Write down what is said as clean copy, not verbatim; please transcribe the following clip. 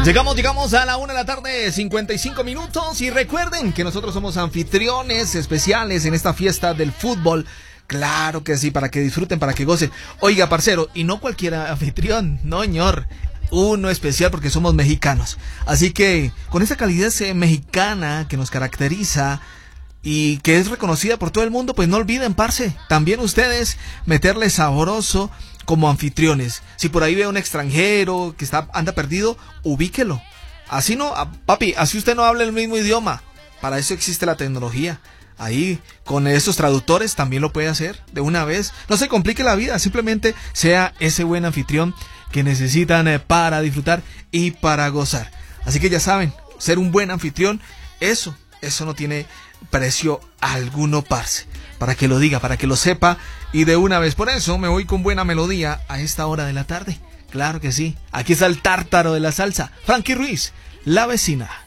Llegamos a la 1:55 p.m. y recuerden que nosotros somos anfitriones especiales en esta fiesta del fútbol. Claro que sí, para que disfruten, para que gocen. Oiga, parcero, y no cualquier anfitrión, no, señor. Uno especial porque somos mexicanos. Así que con esa calidez mexicana que nos caracteriza y que es reconocida por todo el mundo, pues no olviden, parce, también ustedes meterle sabroso como anfitriones. Si por ahí ve a un extranjero que anda perdido, ubíquelo. Así no, papi, así usted no habla el mismo idioma. Para eso existe la tecnología. Ahí, con estos traductores también lo puede hacer de una vez. No se complique la vida, simplemente sea ese buen anfitrión que necesitan para disfrutar y para gozar. Así que ya saben, ser un buen anfitrión, eso no tiene precio alguno, parce. Para que lo diga, para que lo sepa y de una vez. Por eso me voy con buena melodía a esta hora de la tarde. Claro que sí. Aquí está el tártaro de la salsa. Frankie Ruiz, La Vecina.